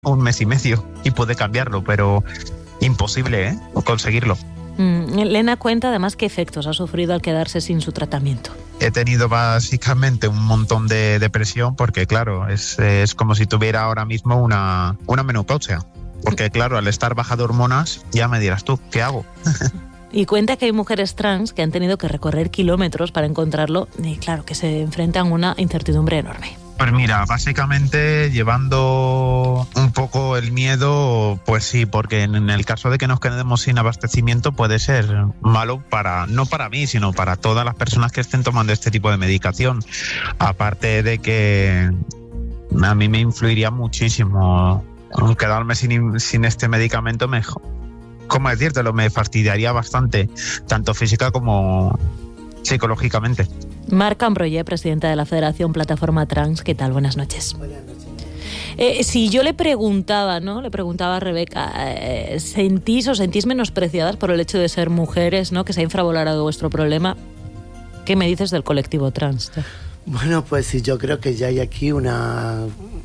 un mes y medio y puede cambiarlo, pero imposible, conseguirlo. Lena cuenta además qué efectos ha sufrido al quedarse sin su tratamiento. He tenido básicamente un montón de depresión porque, claro, es como si tuviera ahora mismo una menopausia. Porque, claro, al estar baja de hormonas, ya me dirás tú, ¿qué hago? Y cuenta que hay mujeres trans que han tenido que recorrer kilómetros para encontrarlo y, claro, que se enfrentan a una incertidumbre enorme. Pues mira, básicamente llevando un poco el miedo, pues sí, porque en el caso de que nos quedemos sin abastecimiento puede ser malo no para mí, sino para todas las personas que estén tomando este tipo de medicación. Aparte de que a mí me influiría muchísimo quedarme sin este medicamento, ¿cómo decírtelo? Me fastidiaría bastante, tanto física como psicológicamente. Marc Ambroye, presidenta de la Federación Plataforma Trans, ¿qué tal? Buenas noches. Buenas noches. Si yo le preguntaba a Rebeca, ¿sentís menospreciadas por el hecho de ser mujeres, ¿no? Que se ha infravalorado vuestro problema? ¿Qué me dices del colectivo trans? Bueno, pues sí, yo creo que ya hay aquí una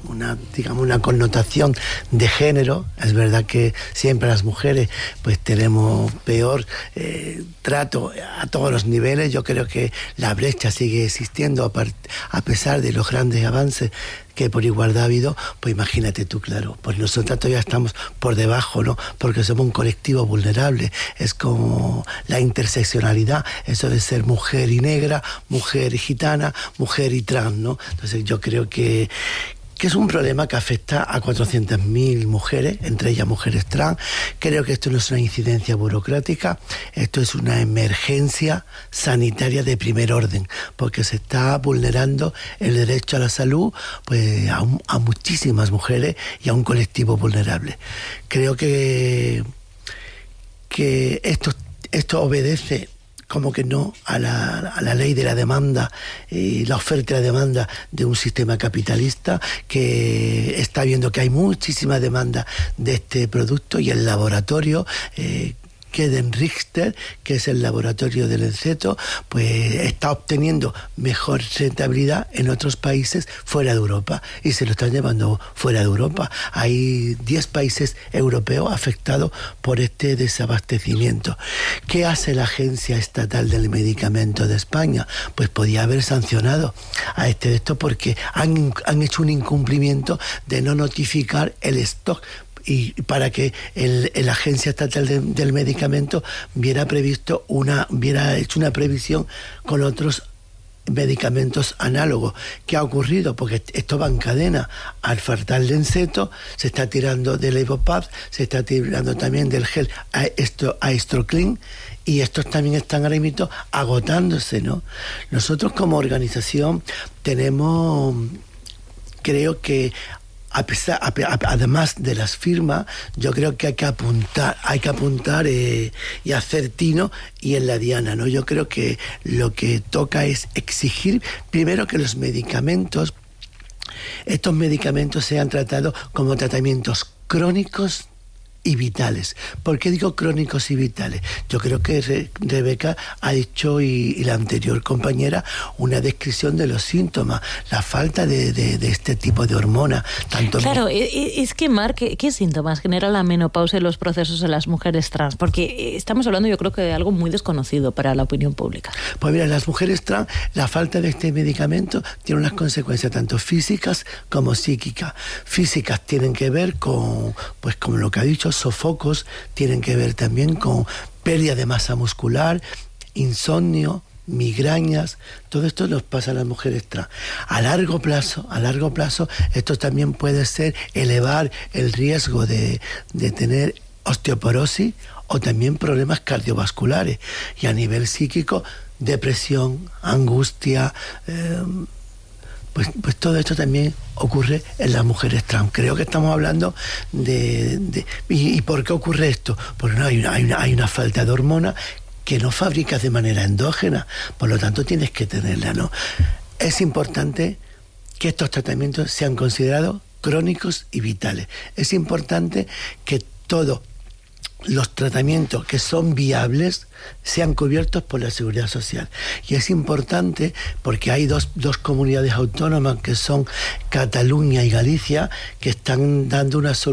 connotación de género. Es verdad que siempre las mujeres pues tenemos peor trato a todos los niveles. Yo creo que la brecha sigue existiendo a pesar de los grandes avances que por igualdad ha habido. Pues imagínate tú, claro, pues nosotros todavía estamos por debajo, ¿no? Porque somos un colectivo vulnerable. Es como la interseccionalidad, eso de ser mujer y negra, mujer y gitana, mujer y trans, ¿no? Entonces yo creo que es un problema que afecta a 400.000 mujeres, entre ellas mujeres trans. Creo que esto no es una incidencia burocrática, esto es una emergencia sanitaria de primer orden, porque se está vulnerando el derecho a la salud pues, a muchísimas mujeres y a un colectivo vulnerable. Creo que esto obedece como que no a la ley de la demanda y la oferta y la demanda de un sistema capitalista que está viendo que hay muchísima demanda de este producto y el laboratorio Queden Richter, que es el laboratorio del Enceto, pues está obteniendo mejor rentabilidad en otros países fuera de Europa y se lo están llevando fuera de Europa. Hay 10 países europeos afectados por este desabastecimiento. ¿Qué hace la Agencia Estatal del Medicamento de España? Pues podía haber sancionado a esto porque han hecho un incumplimiento de no notificar el stock, y para que la Agencia Estatal del Medicamento hubiera hecho una previsión con otros medicamentos análogos. ¿Qué ha ocurrido? Porque esto va en cadena. Alfartal Lenceto, se está tirando del Evopab, se está tirando también del gel Aestroclean, y estos también están ahora mismo agotándose, ¿no? Nosotros como organización creo que además de las firmas, yo creo que hay que apuntar y hacer tino y en la diana, ¿no? Yo creo que lo que toca es exigir primero que estos medicamentos sean tratados como tratamientos crónicos y vitales. ¿Por qué digo crónicos y vitales? Yo creo que Rebeca ha dicho, y la anterior compañera, una descripción de los síntomas, la falta de este tipo de hormona. Claro, es que, Marc, ¿qué síntomas genera la menopausia en los procesos de las mujeres trans? Porque estamos hablando, yo creo, que de algo muy desconocido para la opinión pública. Pues mira, las mujeres trans, la falta de este medicamento tiene unas consecuencias tanto físicas como psíquicas. Físicas tienen que ver con, pues como lo que ha dicho, sofocos, tienen que ver también con pérdida de masa muscular, insomnio, migrañas. Todo esto nos pasa a las mujeres trans. A largo plazo, esto también puede ser elevar el riesgo de tener osteoporosis o también problemas cardiovasculares. Y a nivel psíquico, depresión, angustia, pues todo esto también ocurre en las mujeres trans. Creo que estamos hablando ¿y por qué ocurre esto? Porque no, hay una falta de hormona que no fabricas de manera endógena, por lo tanto tienes que tenerla, ¿no? Es importante que estos tratamientos sean considerados crónicos y vitales. Es importante que todos los tratamientos que son viables sean cubiertos por la Seguridad Social. Y es importante porque hay dos comunidades autónomas que son Cataluña y Galicia que están dando una solución